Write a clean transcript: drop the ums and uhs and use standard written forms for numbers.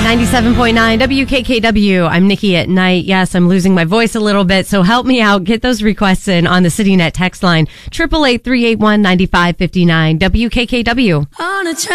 97.9 WKKW. I'm Nikki at night. Yes, I'm losing my voice a little bit, so help me out. Get those requests in on the CityNet text line, 888-381-9559, WKKW. On a